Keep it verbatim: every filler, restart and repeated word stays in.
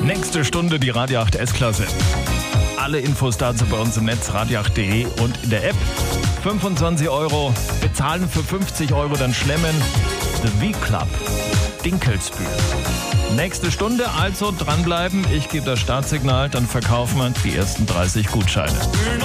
Nächste Stunde die Radio acht S-Klasse. Alle Infos dazu bei uns im Netz radio acht punkt de und in der App. fünfundzwanzig Euro, bezahlen für fünfzig Euro dann Schlemmen. The V-Club, Dinkelsbühl. Nächste Stunde, also dranbleiben. Ich gebe das Startsignal, dann verkaufen wir die ersten dreißig Gutscheine.